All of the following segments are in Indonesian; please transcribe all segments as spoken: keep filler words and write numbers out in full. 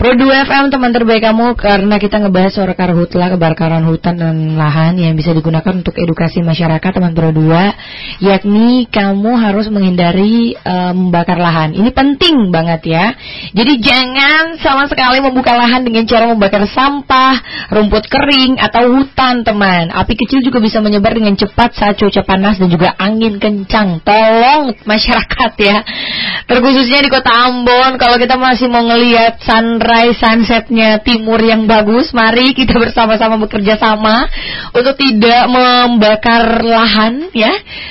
Pro dua F M, teman terbaik kamu, karena kita ngebahas soal karhutla, kebakaran hutan dan lahan yang bisa digunakan untuk edukasi masyarakat, teman Pro dua, yakni kamu harus menghindari uh, membakar lahan. Ini penting banget ya. Jadi jangan sama sekali membuka lahan dengan cara membakar sampah, rumput kering atau hutan, teman. Api kecil juga bisa menyebar dengan cepat saat cuaca panas dan juga angin kencang. Tolong masyarakat ya, terkhususnya di kota Ambon, kalau kita masih mau ngelihat sunrise sunsetnya timur yang bagus, mari kita bersama-sama bekerja sama untuk tidak membakar lahan ya,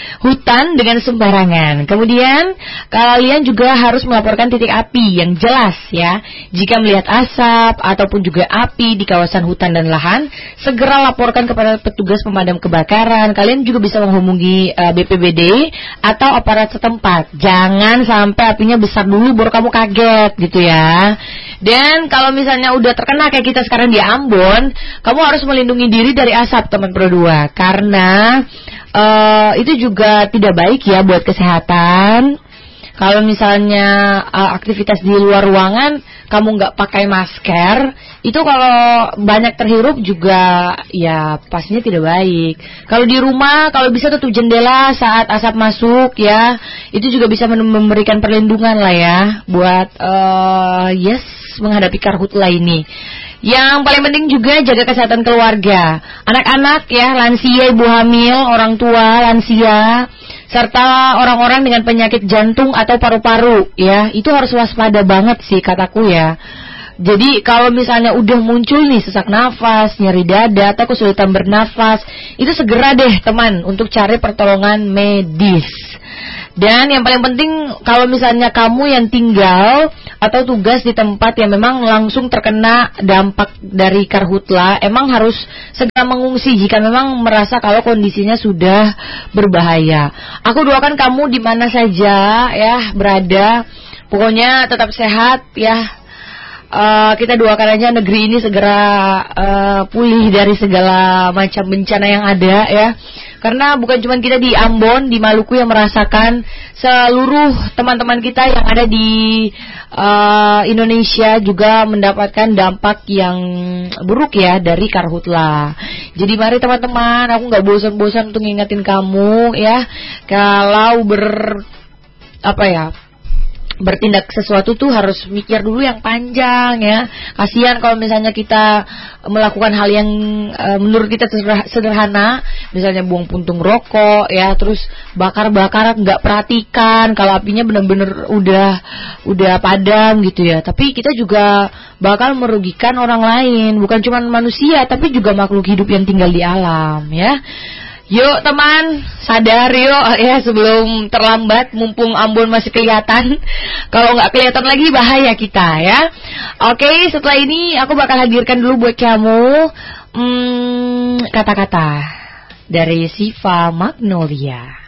hutan dengan sembarangan. Kemudian kalian juga harus melaporkan titik api yang jelas ya. Jika melihat asap ataupun juga api di kawasan hutan dan lahan, segera laporkan kepada petugas pemadam kebakaran. Kalian juga bisa menghubungi uh, B P B D atau aparat setempat. Jangan sampai apinya besar dulu baru kamu kaget gitu ya. Dan kalau misalnya udah terkena kayak kita sekarang di Ambon, kamu harus melindungi diri dari asap, teman Pro dua, karena uh, itu juga tidak baik ya buat kesehatan. Kalau misalnya uh, aktivitas di luar ruangan kamu nggak pakai masker, itu kalau banyak terhirup juga ya pastinya tidak baik. Kalau di rumah, kalau bisa tutup jendela saat asap masuk ya, itu juga bisa memberikan perlindungan lah ya buat uh, yes menghadapi karhutla ini. Yang paling penting juga jaga kesehatan keluarga, anak-anak ya, lansia, ibu hamil, orang tua, lansia, serta orang-orang dengan penyakit jantung atau paru-paru ya, itu harus waspada banget sih kataku ya. Jadi kalau misalnya udah muncul nih sesak nafas, nyeri dada atau kesulitan bernafas, itu segera deh teman untuk cari pertolongan medis. Dan yang paling penting, kalau misalnya kamu yang tinggal atau tugas di tempat yang memang langsung terkena dampak dari karhutla, emang harus segera mengungsi jika memang merasa kalau kondisinya sudah berbahaya. Aku doakan kamu di mana saja ya berada, pokoknya tetap sehat ya. Uh, kita doakan aja negeri ini segera uh, pulih dari segala macam bencana yang ada ya. Karena bukan cuma kita di Ambon, di Maluku yang merasakan, seluruh teman-teman kita yang ada di uh, Indonesia juga mendapatkan dampak yang buruk ya dari karhutla. Jadi mari teman-teman, aku gak bosan-bosan untuk ngingetin kamu ya, kalau ber apa ya bertindak sesuatu tuh harus mikir dulu yang panjang ya. Kasihan kalau misalnya kita melakukan hal yang e, menurut kita sederhana, misalnya buang puntung rokok ya, terus bakar-bakar nggak perhatikan kalau apinya benar-benar udah udah padam gitu ya. Tapi kita juga bakal merugikan orang lain, bukan cuma manusia tapi juga makhluk hidup yang tinggal di alam ya. Yuk teman, sadar yuk ya sebelum terlambat, mumpung Ambon masih kelihatan. Kalau nggak kelihatan lagi bahaya kita ya. Oke, setelah ini aku bakal hadirkan dulu buat kamu hmm, kata-kata dari Siva Magnolia.